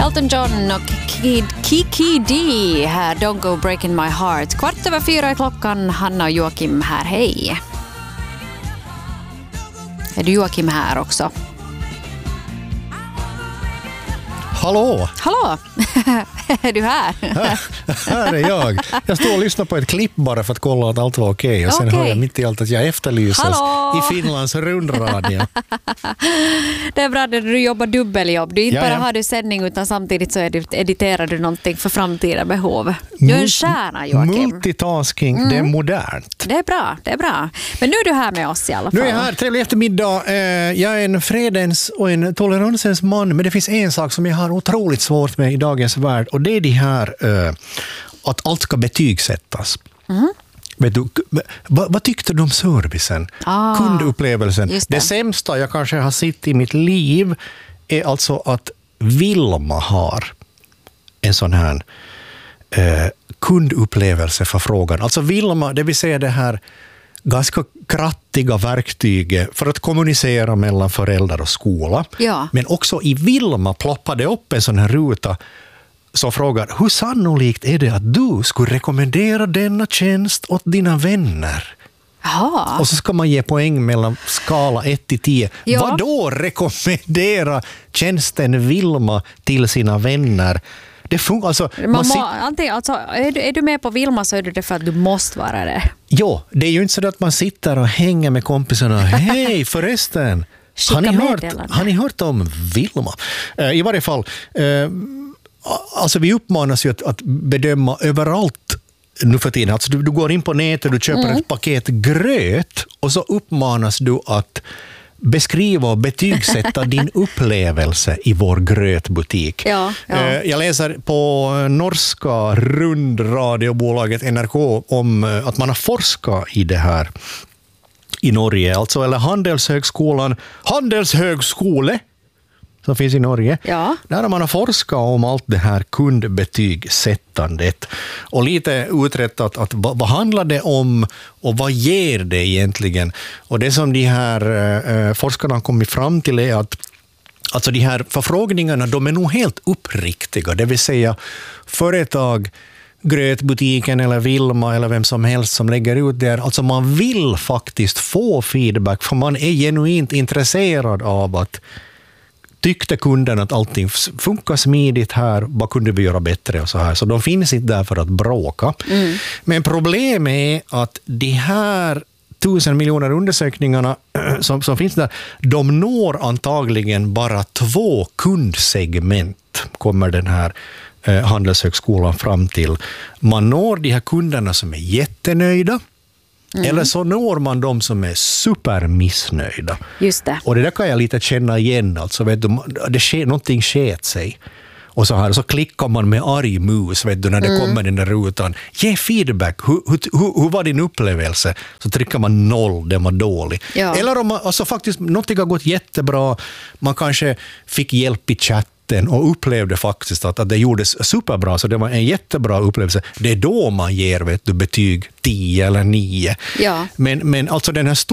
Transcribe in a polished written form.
Elton John och Kiki D här, Don't Go Breaking My Heart. 4:15 är klockan. Hanna och Joakim här, hej. Är du Joakim här också? Hallå! Hallå! Är du här? Här är jag. Jag står och lyssnar på ett klipp bara för att kolla att allt var okej. Och sen hör jag mitt i allt att jag efterlyses i Finlands rundradio. Det är bra när du jobbar dubbeljobb. Du inte bara har du sändning utan samtidigt så editerar du någonting för framtida behov. Du är en stjärna, Joakim. Multitasking, det är modernt. Det är bra, det är bra. Men nu är du här med oss i alla fall. Nu är jag här, trevlig eftermiddag. Jag är en fredens och en toleransens man, men det finns en sak som jag har otroligt svårt med i dagens värld, och det är det här att allt ska betygsättas. Vet du, vad tyckte du om servicen? Kundupplevelsen? Det sämsta jag kanske har sett i mitt liv är alltså att Vilma har en sån här kundupplevelseförfrågan. Alltså Vilma, det vill säga det här ganska krattiga verktyget för att kommunicera mellan föräldrar och skola. Ja. Men också i Vilma ploppade upp en sån här ruta som frågar, hur sannolikt är det att du skulle rekommendera denna tjänst åt dina vänner? Aha. Och så ska man ge poäng mellan skala 1-10. Ja. Vad då rekommendera tjänsten Vilma till sina vänner? Det funkar alltså. Är du med på Vilma så är det för att du måste vara det. Ja, det är ju inte så att man sitter och hänger med kompisarna. Hej förresten, har ni hört om Vilma? I varje fall, alltså vi uppmanas ju att bedöma överallt nu för tiden. Alltså du går in på nätet och du köper ett paket gröt och så uppmanas du att beskriva och betygsätta din upplevelse i vår grötbutik. Ja. Jag läser på norska rundradiobolaget NRK om att man har forskat i det här i Norge. Alltså, eller Handelshögskole som finns i Norge. Ja. Där har man forskat om allt det här kundbetygsättandet och lite uträttat att vad handlar det om och vad ger det egentligen. Och det som de här forskarna har kommit fram till är att alltså de här förfrågningarna, de är nog helt uppriktiga. Det vill säga företag, grötbutiken eller Vilma eller vem som helst som lägger ut det. Alltså man vill faktiskt få feedback för man är genuint intresserad av att tyckte kunden att allting funkar smidigt här, vad kunde vi göra bättre och så här. Så de finns inte där för att bråka. Men problemet är att de här 1000 miljoner undersökningarna som finns där, de når antagligen bara 2 kundsegment, kommer den här Handelshögskolan fram till. Man når de här kunderna som är jättenöjda, eller så når man de som är supermissnöjda. Just det. Och det där kan jag lite känna igen. Alltså, vet du, någonting sket sig. Och så klickar man med arg mus, vet du, när det kommer den där rutan. Ge feedback. Hur var din upplevelse? Så trycker man 0, den var dålig. Ja. Eller om man, alltså faktiskt, någonting har gått jättebra. Man kanske fick hjälp i chatten och upplevde faktiskt att det gjordes superbra, så det var en jättebra upplevelse. Det är då man ger betyg 10 eller 9. Ja. Men alltså den här